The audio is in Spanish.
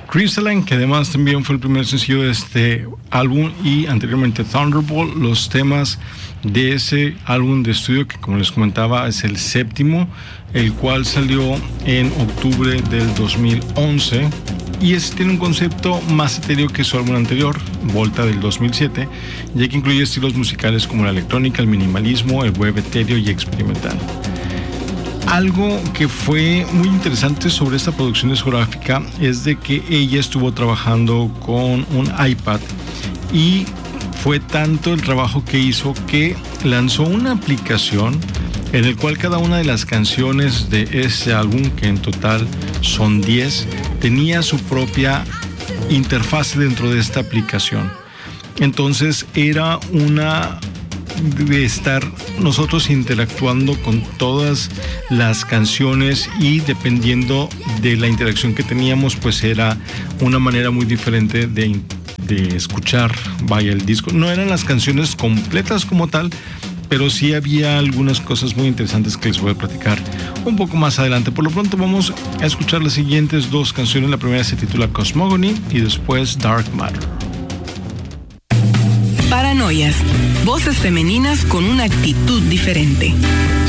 Crystalline, que además también fue el primer sencillo de este álbum, y anteriormente Thunderbolt, los temas de ese álbum de estudio que, como les comentaba, es el séptimo, el cual salió en octubre del 2011, y este tiene un concepto más etéreo que su álbum anterior, Volta, del 2007, ya que incluye estilos musicales como la electrónica, el minimalismo, el web etéreo y experimental. Algo que fue muy interesante sobre esta producción discográfica es de que ella estuvo trabajando con un iPad, y fue tanto el trabajo que hizo que lanzó una aplicación en el cual cada una de las canciones de ese álbum, que en total son 10, tenía su propia interfaz dentro de esta aplicación. Entonces era una de estar nosotros interactuando con todas las canciones, y dependiendo de la interacción que teníamos, pues era una manera muy diferente de escuchar, vaya, el disco. No eran las canciones completas como tal, pero sí había algunas cosas muy interesantes que les voy a platicar un poco más adelante. Por lo pronto vamos a escuchar las siguientes dos canciones. La primera se titula Cosmogony y después Dark Matter. Paranoias, voces femeninas con una actitud diferente.